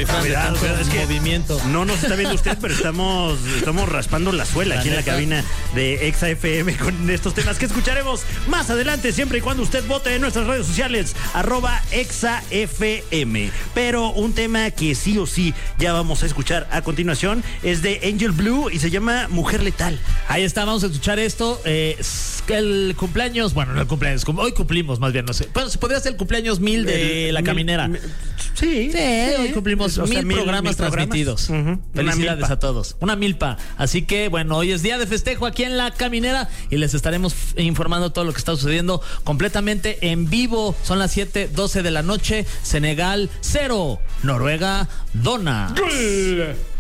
mi Fran, Cuidado, es que movimiento. No nos está viendo usted, pero estamos raspando la suela aquí en la cabina de Exa FM con estos temas que escucharemos más adelante, siempre y cuando usted vote en nuestras redes sociales, @ExaFM. Pero un tema que sí o sí ya vamos a escuchar a continuación es de Angel Blue y se llama Mujer Letal. Ahí está, vamos a escuchar esto. El cumpleaños, bueno, no el cumpleaños, hoy cumplimos más bien, no sé. Bueno, se podría ser el cumpleaños 1000 de La Caminera. Sí, hoy cumplimos 1000 programas transmitidos. Felicidades a todos. Una milpa. Así que, bueno, hoy es día de festejo aquí en La Caminera y les estaremos informando todo lo que está sucediendo completamente en vivo. Son las 7:12 de la noche. Senegal 0, Noruega dona.